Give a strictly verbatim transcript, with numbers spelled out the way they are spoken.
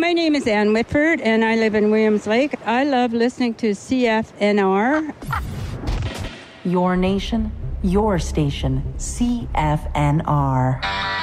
My name is Ann Whitford, and I live in Williams Lake. I love listening to C F N R. Your nation, your station, C F N R.